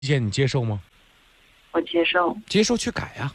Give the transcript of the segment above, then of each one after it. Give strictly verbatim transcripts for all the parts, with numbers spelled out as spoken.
见你接受吗？ 我接受。 接受去改呀、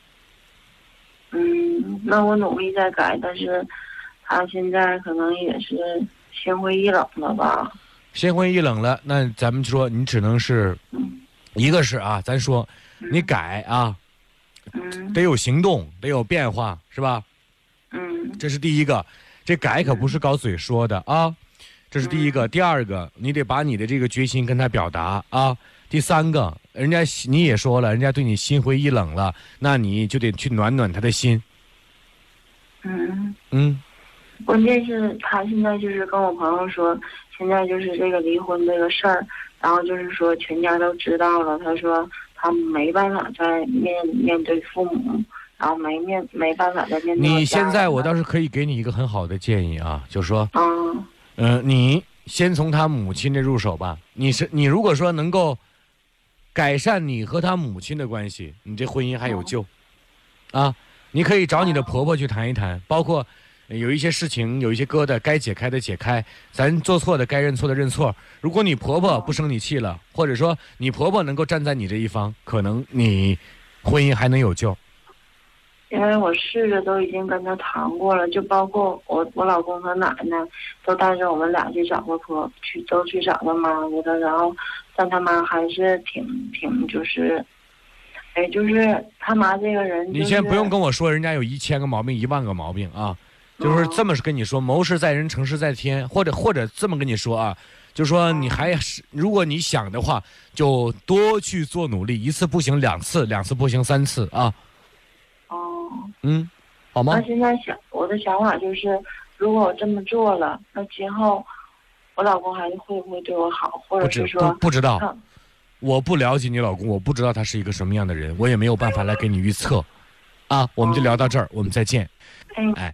嗯，那我努力在改，但是他现在可能也是心灰意冷了吧。 心灰意冷了，那咱们说你只能是， 嗯一个是啊，咱说你改啊， 嗯得有行动，得有变化，是吧？ 嗯这是第一个，这改可不是搞嘴说的啊，这是第一个。第二个，你得把你的这个决心跟他表达啊。第三个，人家你也说了，人家对你心灰意冷了，那你就得去暖暖他的心。 嗯， 嗯， 关键是他现在就是跟我朋友说，现在就是这个离婚这个事儿，然后就是说全家都知道了，他说他没办法再面面对父母，然后没面没办法再面对。 你现在我倒是可以给你一个很好的建议啊，就是说， 嗯嗯、呃，你先从他母亲这入手吧。你是你如果说能够改善你和他母亲的关系，你这婚姻还有救，啊，你可以找你的婆婆去谈一谈，包括有一些事情有一些疙瘩该解开的解开，咱做错的该认错的认错。如果你婆婆不生你气了，或者说你婆婆能够站在你这一方，可能你婚姻还能有救。 因为我试着都已经跟他谈过了，就包括我我老公和奶奶都带着我们俩去找过婆，去都去找过妈过的，然后但他妈还是挺挺就是，哎，就是他妈这个人、就是， 你先不用跟我说人家有一千个毛病一万个毛病啊，就是这么跟你说，谋事在人成事在天，或者或者这么跟你说啊，就说你还是如果你想的话，就多去做努力，一次不行两次，两次不行三次啊。 哦， 嗯，好吗？ 那现在想我的想法就是，如果我这么做了，那今后我老公还会不会对我好，或者是说不不知道、 嗯， 我不了解你老公，我不知道他是一个什么样的人，我也没有办法来给你预测啊。我们就聊到这儿，我们再见。 哎哎，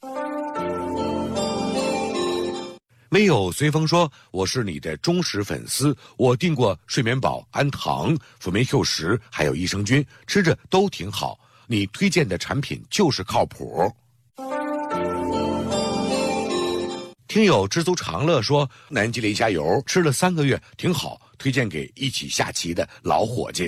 微友随风说，我是你的忠实粉丝，我订过睡眠宝、安糖、辅酶 Q 十，还有益生菌，吃着都挺好。你推荐的产品就是靠谱。听友知足常乐说，南极磷虾油吃了三个月挺好，推荐给一起下棋的老伙计。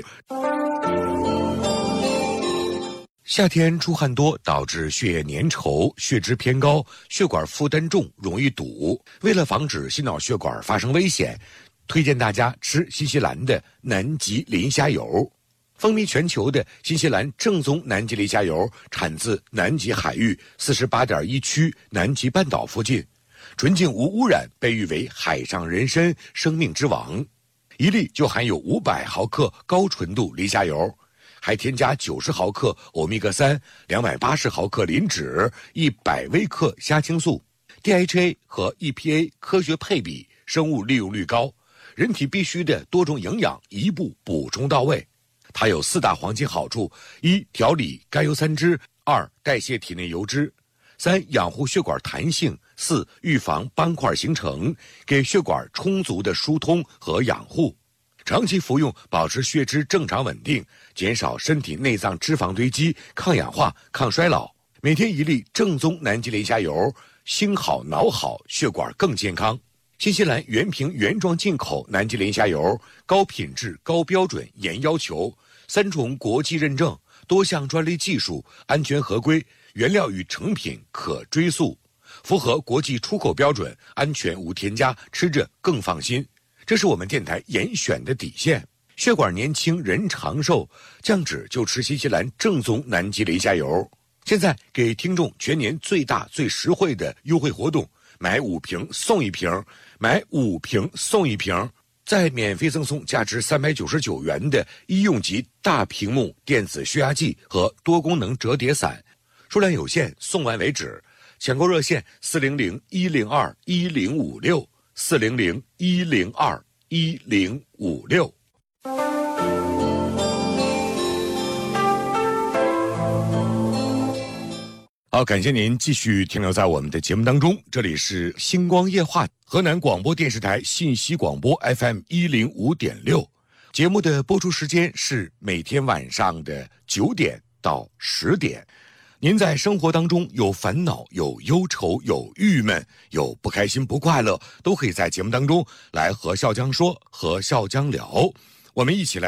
夏天出汗多，导致血液粘稠，血脂偏高，血管负担重，容易堵。为了防止心脑血管发生危险，推荐大家吃新西兰的南极磷虾油。风靡全球的新西兰正宗南极磷虾油产自南极海域 四十八点一 区南极半岛附近，纯净无污染，被誉为海上人参、生命之王。一粒就含有五百毫克高纯度磷虾油，还添加九十毫克欧米伽三、两百八十毫克磷脂、一百微克虾青素 ，D H A 和 E P A 科学配比，生物利用率高，人体必需的多种营养一步补充到位。它有四大黄金好处：一、调理甘油三酯；二、代谢体内油脂；三、养护血管弹性；四、预防斑块形成，给血管充足的疏通和养护。长期服用，保持血脂正常稳定，减少身体内脏脂肪堆积，抗氧化、抗衰老。每天一粒正宗南极磷虾油，心好脑好，血管更健康。新西兰原瓶原装进口南极磷虾油，高品质、高标准、严要求，三重国际认证，多项专利技术，安全合规，原料与成品可追溯，符合国际出口标准，安全无添加，吃着更放心。这是我们电台严选的底线。血管年轻人长寿，降脂就吃新西兰正宗南极磷虾油。现在给听众全年最大最实惠的优惠活动，买五瓶送一瓶，买五瓶送一瓶，再免费赠送价值三百九十九元的医用级大屏幕电子血压计和多功能折叠伞，数量有限，送完为止。抢购热线四零零一零二一零五六四零零一零二一零五六。好，感谢您继续停留在我们的节目当中，这里是星光夜话，河南广播电视台信息广播 F M 一零五点六，节目的播出时间是每天晚上的九点到十点。您在生活当中有烦恼、有忧愁、有郁闷、有不开心、不快乐，都可以在节目当中来和笑江说，和笑江聊。 我们一起来